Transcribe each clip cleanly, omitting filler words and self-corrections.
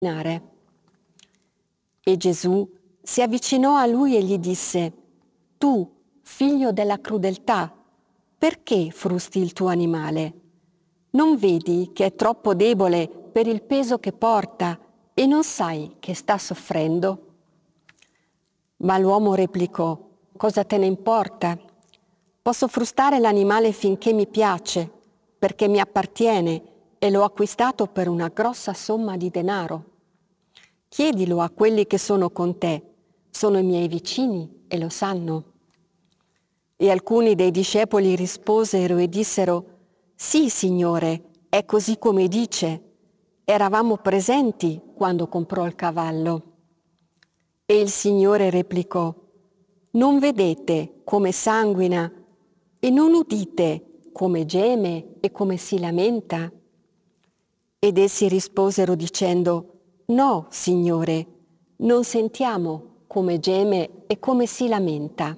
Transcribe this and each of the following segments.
E Gesù si avvicinò a lui e gli disse: Tu, figlio della crudeltà, perché frusti il tuo animale? Non vedi che è troppo debole per il peso che porta e non sai che sta soffrendo? Ma l'uomo replicò: Cosa te ne importa? Posso frustare l'animale finché mi piace, perché mi appartiene e l'ho acquistato per una grossa somma di denaro. Chiedilo a quelli che sono con te, sono i miei vicini e lo sanno. E alcuni dei discepoli risposero e dissero: Sì, Signore, è così come dice. Eravamo presenti quando comprò il cavallo. E il Signore replicò: Non vedete come sanguina e non udite come geme e come si lamenta? Ed essi risposero dicendo: No, Signore, non sentiamo come geme e come si lamenta.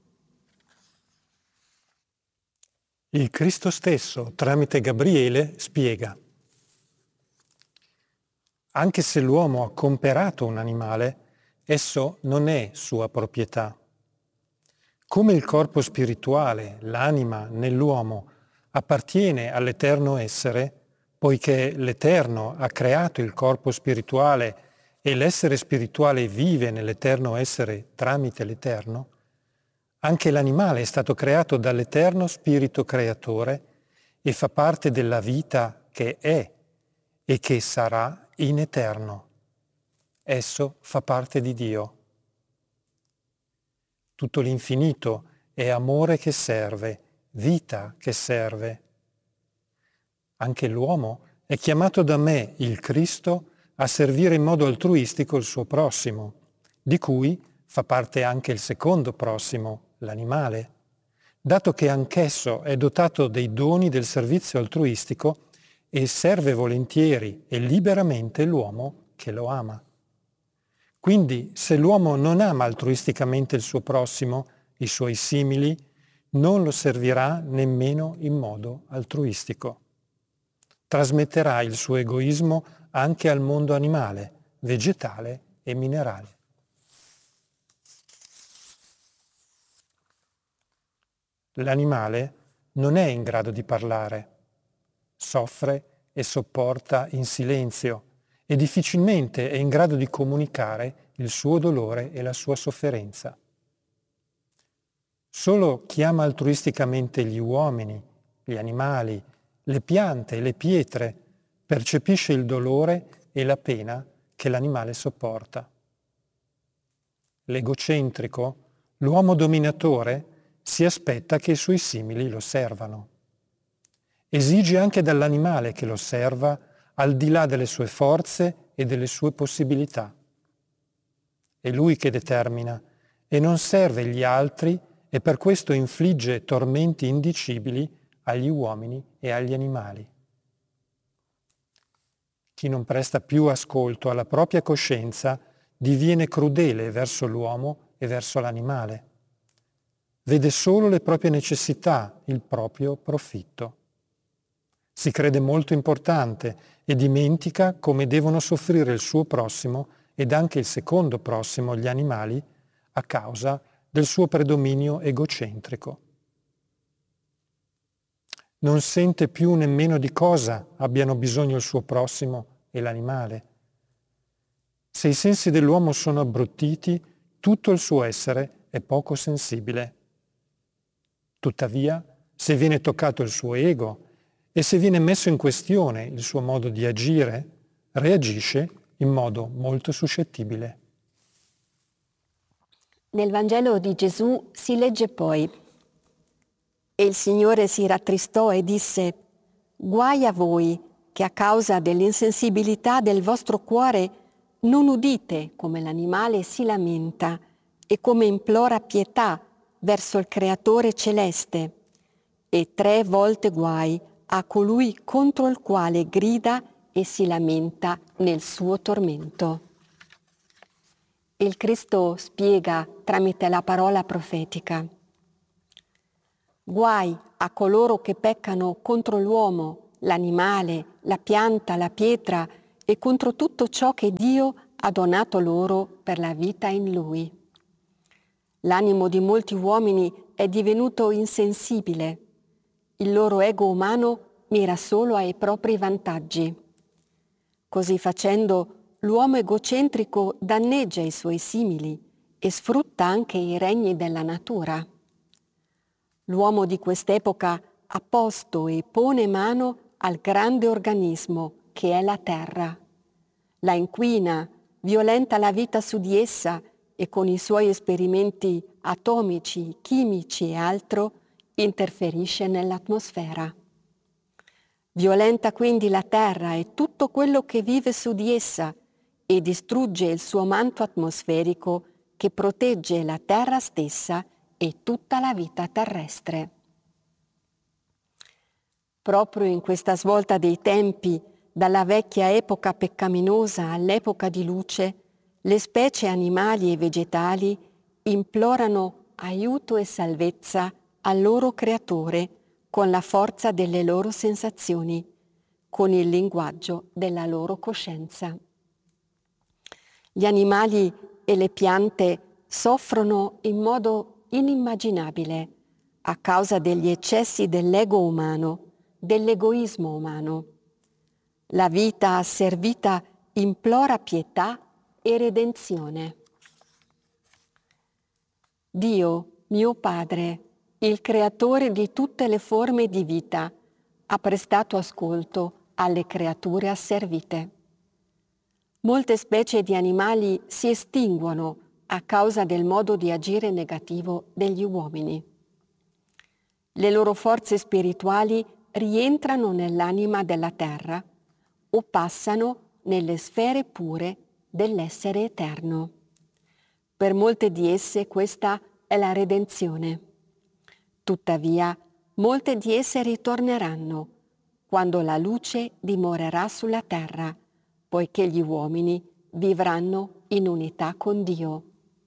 Il Cristo stesso, tramite Gabriele, spiega: anche se l'uomo ha comperato un animale, esso non è sua proprietà. Come il corpo spirituale, l'anima nell'uomo, appartiene all'eterno essere, poiché l'Eterno ha creato il corpo spirituale e l'essere spirituale vive nell'eterno essere tramite l'Eterno, anche l'animale è stato creato dall'Eterno Spirito Creatore e fa parte della vita che è e che sarà in eterno. Esso fa parte di Dio. Tutto l'infinito è amore che serve, vita che serve. Anche l'uomo è chiamato da me, il Cristo, a servire in modo altruistico il suo prossimo, di cui fa parte anche il secondo prossimo, l'animale, dato che anch'esso è dotato dei doni del servizio altruistico e serve volentieri e liberamente l'uomo che lo ama. Quindi, se l'uomo non ama altruisticamente il suo prossimo, i suoi simili, non lo servirà nemmeno in modo altruistico. Trasmetterà il suo egoismo anche al mondo animale, vegetale e minerale. L'animale non è in grado di parlare, soffre e sopporta in silenzio e difficilmente è in grado di comunicare il suo dolore e la sua sofferenza. Solo chi ama altruisticamente gli uomini, gli animali, le piante e le pietre percepisce il dolore e la pena che l'animale sopporta. L'egocentrico, l'uomo dominatore, si aspetta che i suoi simili lo servano. Esige anche dall'animale che lo serva al di là delle sue forze e delle sue possibilità. È lui che determina e non serve gli altri e per questo infligge tormenti indicibili agli uomini e agli animali. Chi non presta più ascolto alla propria coscienza diviene crudele verso l'uomo e verso l'animale. Vede solo le proprie necessità, il proprio profitto. Si crede molto importante e dimentica come devono soffrire il suo prossimo ed anche il secondo prossimo, gli animali, a causa del suo predominio egocentrico. Non sente più nemmeno di cosa abbiano bisogno il suo prossimo e l'animale. Se i sensi dell'uomo sono abbruttiti, tutto il suo essere è poco sensibile. Tuttavia, se viene toccato il suo ego e se viene messo in questione il suo modo di agire, reagisce in modo molto suscettibile. Nel Vangelo di Gesù si legge poi: E il Signore si rattristò e disse: Guai a voi che a causa dell'insensibilità del vostro cuore non udite come l'animale si lamenta e come implora pietà verso il Creatore celeste, e 3 volte guai a colui contro il quale grida e si lamenta nel suo tormento. Il Cristo spiega tramite la parola profetica: Guai a coloro che peccano contro l'uomo, l'animale, la pianta, la pietra e contro tutto ciò che Dio ha donato loro per la vita in Lui. L'animo di molti uomini è divenuto insensibile. Il loro ego umano mira solo ai propri vantaggi. Così facendo, l'uomo egocentrico danneggia i suoi simili e sfrutta anche i regni della natura. L'uomo di quest'epoca ha posto e pone mano al grande organismo che è la terra. La inquina, violenta la vita su di essa e con i suoi esperimenti atomici, chimici e altro interferisce nell'atmosfera. Violenta quindi la terra e tutto quello che vive su di essa e distrugge il suo manto atmosferico che protegge la terra stessa e tutta la vita terrestre. Proprio in questa svolta dei tempi, dalla vecchia epoca peccaminosa all'epoca di luce, le specie animali e vegetali implorano aiuto e salvezza al loro creatore con la forza delle loro sensazioni, con il linguaggio della loro coscienza. Gli animali e le piante soffrono in modo inimmaginabile a causa degli eccessi dell'ego umano, dell'egoismo umano. La vita asservita implora pietà e redenzione. Dio, mio Padre, il creatore di tutte le forme di vita, ha prestato ascolto alle creature asservite. Molte specie di animali si estinguono a causa del modo di agire negativo degli uomini. Le loro forze spirituali rientrano nell'anima della terra o passano nelle sfere pure dell'essere eterno. Per molte di esse questa è la redenzione. Tuttavia, molte di esse ritorneranno quando la luce dimorerà sulla terra, poiché gli uomini vivranno in unità con Dio.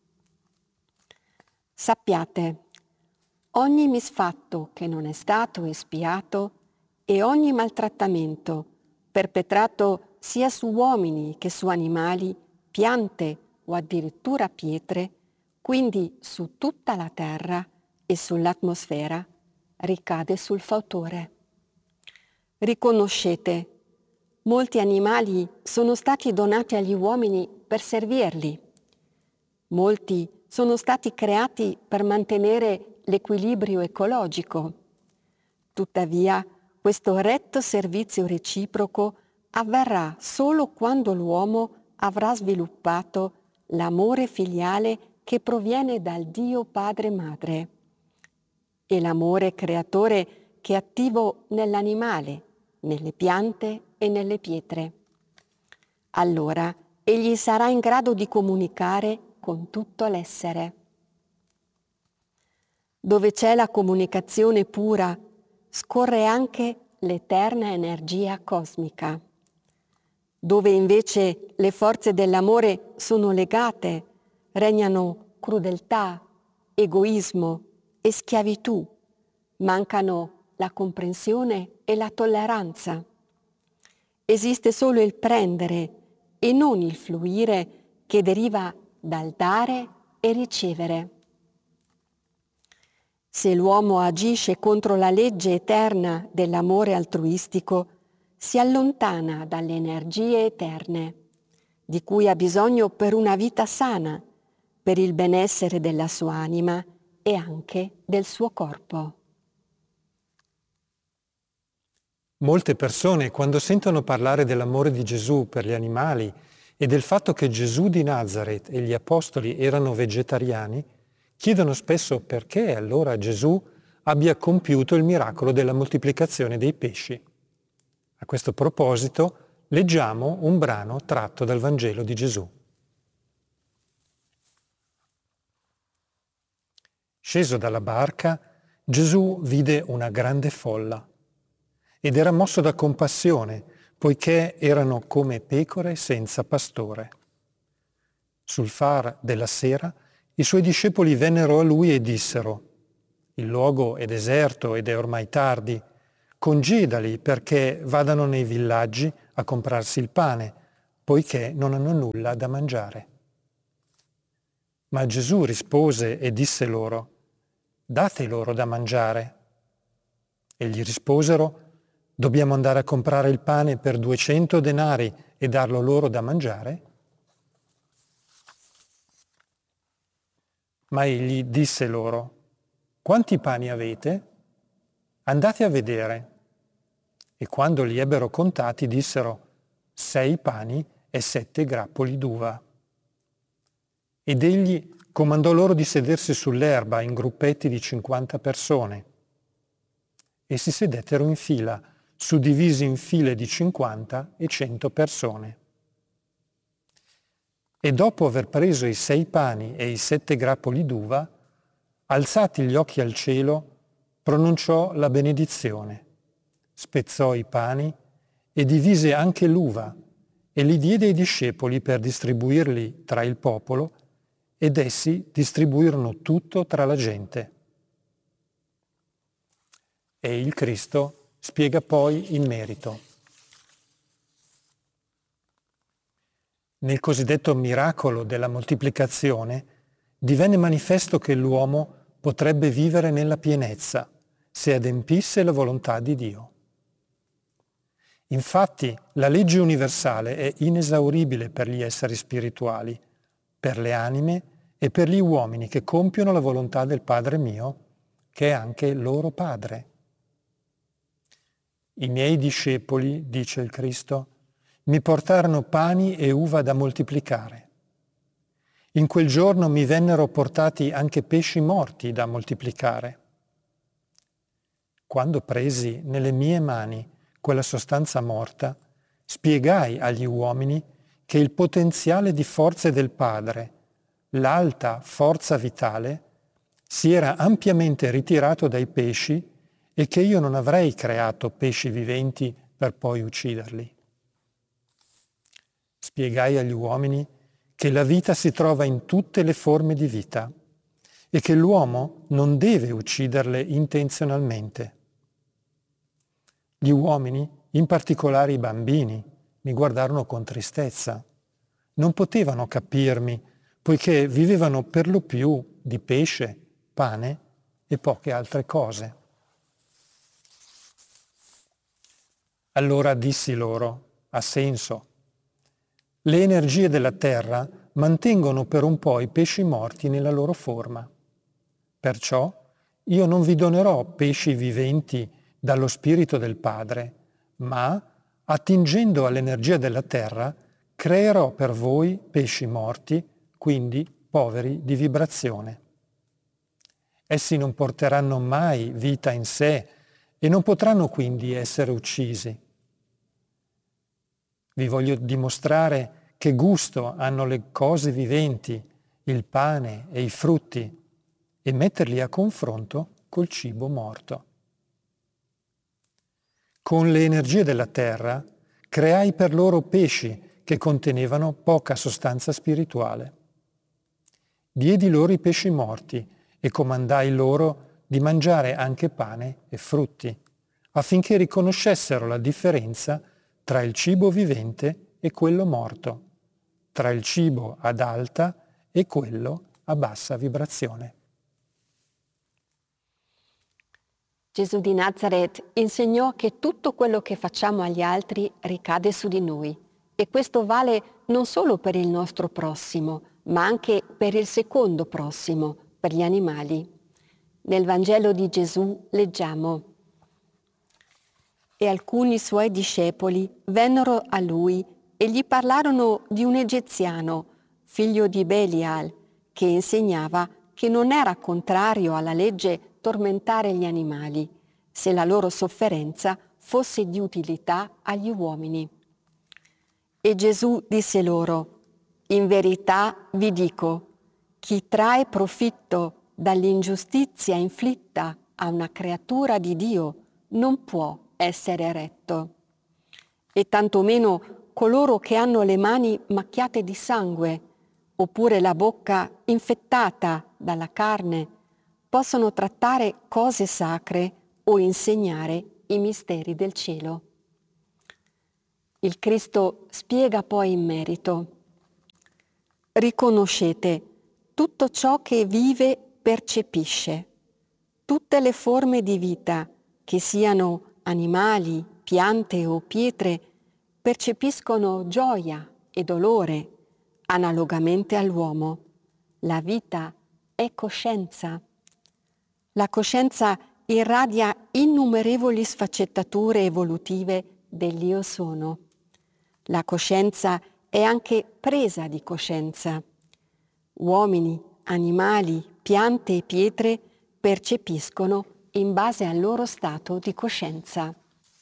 Sappiate, ogni misfatto che non è stato espiato e ogni maltrattamento perpetrato sia su uomini che su animali, piante o addirittura pietre, quindi su tutta la terra e sull'atmosfera, ricade sul fautore. Riconoscete, molti animali sono stati donati agli uomini per servirli. Molti sono stati creati per mantenere l'equilibrio ecologico. Tuttavia, questo retto servizio reciproco avverrà solo quando l'uomo avrà sviluppato l'amore filiale che proviene dal Dio Padre Madre e l'amore creatore che è attivo nell'animale, nelle piante e nelle pietre. Allora egli sarà in grado di comunicare con tutto l'essere. Dove c'è la comunicazione pura, scorre anche l'eterna energia cosmica. Dove invece le forze dell'amore sono legate, regnano crudeltà, egoismo e schiavitù, mancano la comprensione e la tolleranza. Esiste solo il prendere e non il fluire che deriva dal dare e ricevere. Se l'uomo agisce contro la legge eterna dell'amore altruistico, si allontana dalle energie eterne, di cui ha bisogno per una vita sana, per il benessere della sua anima e anche del suo corpo. Molte persone, quando sentono parlare dell'amore di Gesù per gli animali e del fatto che Gesù di Nazaret e gli apostoli erano vegetariani, chiedono spesso perché allora Gesù abbia compiuto il miracolo della moltiplicazione dei pesci. A questo proposito, leggiamo un brano tratto dal Vangelo di Gesù. Sceso dalla barca, Gesù vide una grande folla ed era mosso da compassione, poiché erano come pecore senza pastore. Sul far della sera, i suoi discepoli vennero a lui e dissero: «Il luogo è deserto ed è ormai tardi. Congedali perché vadano nei villaggi a comprarsi il pane, poiché non hanno nulla da mangiare. Ma Gesù rispose e disse loro: date loro da mangiare. E gli risposero: dobbiamo andare a comprare il pane per 200 denari e darlo loro da mangiare? Ma egli disse loro: quanti pani avete? Andate a vedere. E quando li ebbero contati dissero: 6 pani e 7 grappoli d'uva. Ed egli comandò loro di sedersi sull'erba in gruppetti di 50 persone. E si sedettero in fila, suddivisi in file di 50 e 100 persone. E dopo aver preso i 6 pani e i 7 grappoli d'uva, alzati gli occhi al cielo, pronunciò la benedizione, spezzò i pani e divise anche l'uva e li diede ai discepoli per distribuirli tra il popolo, ed essi distribuirono tutto tra la gente. E il Cristo spiega poi il merito. Nel cosiddetto miracolo della moltiplicazione divenne manifesto che l'uomo potrebbe vivere nella pienezza se adempisse la volontà di Dio. Infatti, la legge universale è inesauribile per gli esseri spirituali, per le anime e per gli uomini che compiono la volontà del Padre mio, che è anche loro Padre. I miei discepoli, dice il Cristo, mi portarono pani e uva da moltiplicare. In quel giorno mi vennero portati anche pesci morti da moltiplicare. Quando presi nelle mie mani quella sostanza morta, spiegai agli uomini che il potenziale di forze del Padre, l'alta forza vitale, si era ampiamente ritirato dai pesci e che io non avrei creato pesci viventi per poi ucciderli. Spiegai agli uomini che la vita si trova in tutte le forme di vita e che l'uomo non deve ucciderle intenzionalmente. Gli uomini, in particolare i bambini, mi guardarono con tristezza. Non potevano capirmi, poiché vivevano per lo più di pesce, pane e poche altre cose. Allora dissi loro: ha senso. Le energie della terra mantengono per un po' i pesci morti nella loro forma. Perciò io non vi donerò pesci viventi dallo Spirito del Padre, ma, attingendo all'energia della terra, creerò per voi pesci morti, quindi poveri di vibrazione. Essi non porteranno mai vita in sé e non potranno quindi essere uccisi. Vi voglio dimostrare che gusto hanno le cose viventi, il pane e i frutti, e metterli a confronto col cibo morto. Con le energie della terra creai per loro pesci che contenevano poca sostanza spirituale. Diedi loro i pesci morti e comandai loro di mangiare anche pane e frutti, affinché riconoscessero la differenza tra il cibo vivente e quello morto, tra il cibo ad alta e quello a bassa vibrazione. Gesù di Nazareth insegnò che tutto quello che facciamo agli altri ricade su di noi, e questo vale non solo per il nostro prossimo, ma anche per il secondo prossimo, per gli animali. Nel Vangelo di Gesù leggiamo: e alcuni suoi discepoli vennero a lui e gli parlarono di un egiziano, figlio di Belial, che insegnava che non era contrario alla legge tormentare gli animali, se la loro sofferenza fosse di utilità agli uomini. E Gesù disse loro: in verità vi dico, chi trae profitto dall'ingiustizia inflitta a una creatura di Dio non può essere retto. E tantomeno coloro che hanno le mani macchiate di sangue, oppure la bocca infettata dalla carne, possono trattare cose sacre o insegnare i misteri del cielo. Il Cristo spiega poi in merito: riconoscete tutto ciò che vive percepisce, tutte le forme di vita, che siano animali, piante o pietre, percepiscono gioia e dolore analogamente all'uomo. La vita è coscienza. La coscienza irradia innumerevoli sfaccettature evolutive dell'Io sono. La coscienza è anche presa di coscienza. Uomini, animali, piante e pietre percepiscono in base al loro stato di coscienza.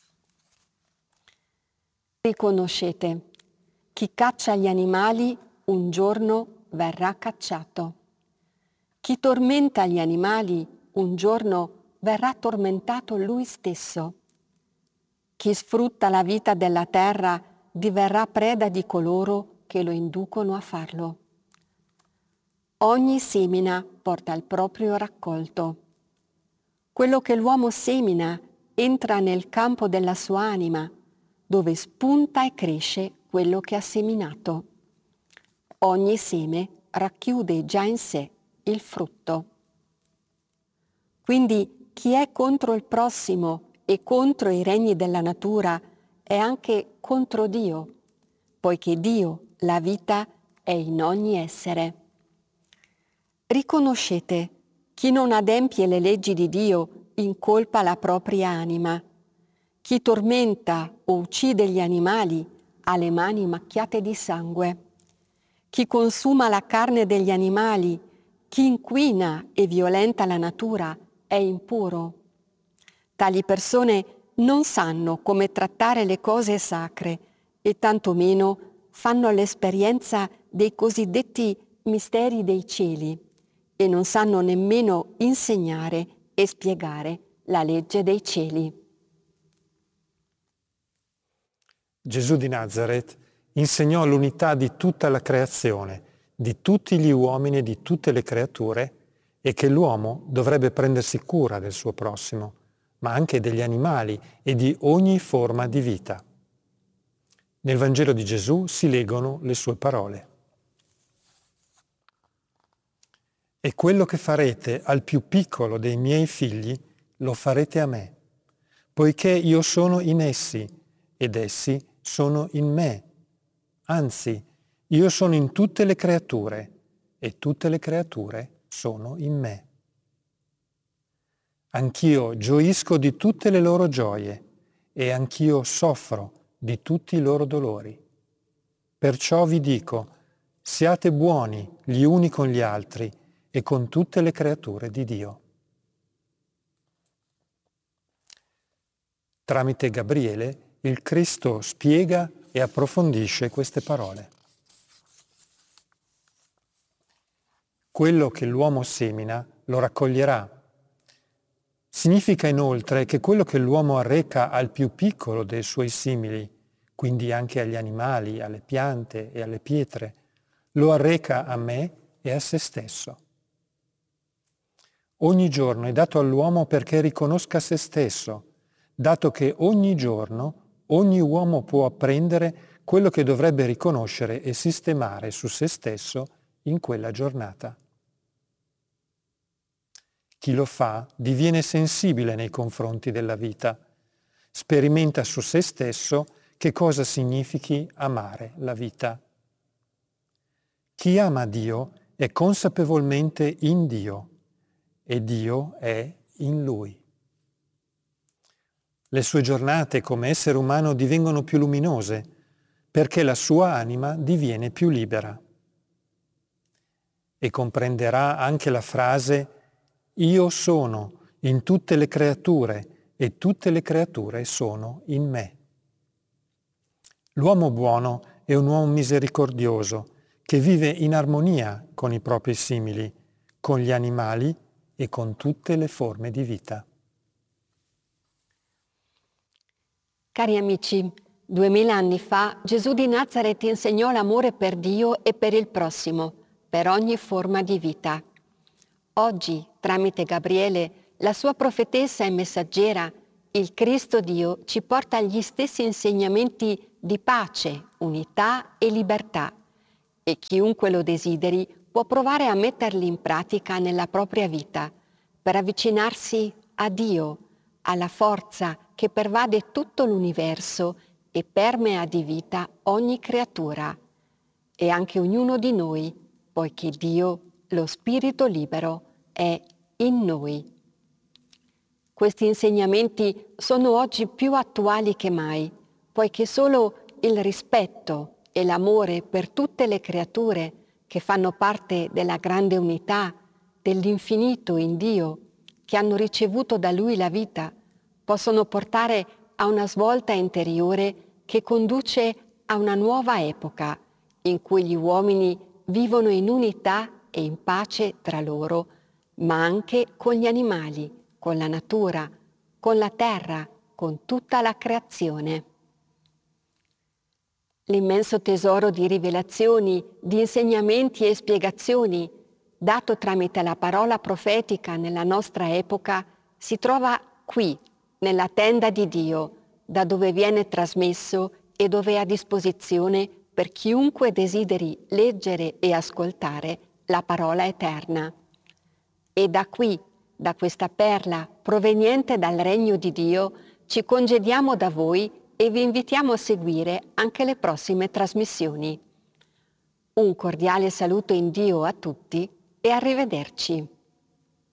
Riconoscete: chi caccia gli animali un giorno verrà cacciato. Chi tormenta gli animali un giorno verrà tormentato lui stesso. Chi sfrutta la vita della terra diverrà preda di coloro che lo inducono a farlo. Ogni semina porta il proprio raccolto. Quello che l'uomo semina entra nel campo della sua anima, dove spunta e cresce quello che ha seminato. Ogni seme racchiude già in sé il frutto. Quindi chi è contro il prossimo e contro i regni della natura è anche contro Dio, poiché Dio, la vita, è in ogni essere. Riconoscete: chi non adempie le leggi di Dio incolpa la propria anima. Chi tormenta o uccide gli animali ha le mani macchiate di sangue. Chi consuma la carne degli animali, chi inquina e violenta la natura è impuro. Tali persone non sanno come trattare le cose sacre e tantomeno fanno l'esperienza dei cosiddetti misteri dei cieli e non sanno nemmeno insegnare e spiegare la legge dei cieli. Gesù di Nazaret insegnò l'unità di tutta la creazione, di tutti gli uomini e di tutte le creature, e che l'uomo dovrebbe prendersi cura del suo prossimo, ma anche degli animali e di ogni forma di vita. Nel Vangelo di Gesù si leggono le sue parole. E quello che farete al più piccolo dei miei figli, lo farete a me, poiché io sono in essi ed essi sono in me. Anzi, io sono in tutte le creature e tutte le creature sono in me. Anch'io gioisco di tutte le loro gioie e anch'io soffro di tutti i loro dolori. Perciò vi dico, siate buoni gli uni con gli altri e con tutte le creature di Dio. Tramite Gabriele, il Cristo spiega e approfondisce queste parole. Quello che l'uomo semina lo raccoglierà. Significa inoltre che quello che l'uomo arreca al più piccolo dei suoi simili, quindi anche agli animali, alle piante e alle pietre, lo arreca a me e a se stesso. Ogni giorno è dato all'uomo perché riconosca se stesso, dato che ogni giorno ogni uomo può apprendere quello che dovrebbe riconoscere e sistemare su se stesso in quella giornata. Chi lo fa diviene sensibile nei confronti della vita, sperimenta su se stesso che cosa significhi amare la vita. Chi ama Dio è consapevolmente in Dio e Dio è in Lui. Le sue giornate come essere umano divengono più luminose perché la sua anima diviene più libera. E comprenderà anche la frase «Io sono in tutte le creature e tutte le creature sono in me». L'uomo buono è un uomo misericordioso che vive in armonia con i propri simili, con gli animali e con tutte le forme di vita. Cari amici, 2000 anni fa Gesù di Nazaret insegnò l'amore per Dio e per il prossimo, per ogni forma di vita. Oggi, tramite Gabriele, la sua profetessa e messaggera, il Cristo Dio ci porta gli stessi insegnamenti di pace, unità e libertà, e chiunque lo desideri può provare a metterli in pratica nella propria vita per avvicinarsi a Dio, alla forza che pervade tutto l'universo e permea di vita ogni creatura, e anche ognuno di noi, poiché Dio, lo Spirito libero, è in noi. Questi insegnamenti sono oggi più attuali che mai, poiché solo il rispetto e l'amore per tutte le creature che fanno parte della grande unità dell'infinito in Dio, che hanno ricevuto da Lui la vita, possono portare a una svolta interiore che conduce a una nuova epoca in cui gli uomini vivono in unità e in pace tra loro, ma anche con gli animali, con la natura, con la terra, con tutta la creazione. L'immenso tesoro di rivelazioni, di insegnamenti e spiegazioni dato tramite la parola profetica nella nostra epoca si trova qui, nella tenda di Dio, da dove viene trasmesso e dove è a disposizione per chiunque desideri leggere e ascoltare la parola eterna. E da qui, da questa perla proveniente dal regno di Dio, ci congediamo da voi e vi invitiamo a seguire anche le prossime trasmissioni. Un cordiale saluto in Dio a tutti e arrivederci.